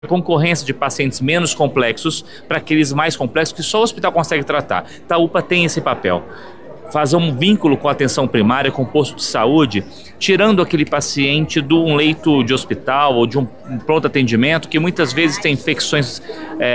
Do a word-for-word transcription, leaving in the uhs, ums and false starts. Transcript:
concorrência de pacientes menos complexos para aqueles mais complexos que só o hospital consegue tratar. Então a U P A tem esse papel. Fazer um vínculo com a atenção primária, com o posto de saúde, tirando aquele paciente de um leito de hospital ou de um pronto atendimento que muitas vezes tem infecções é,